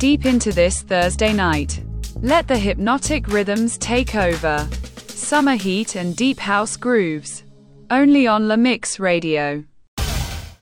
deep into this Thursday night. Let the hypnotic rhythms take over. Summer heat and deep house grooves. Only on La Mix Radio.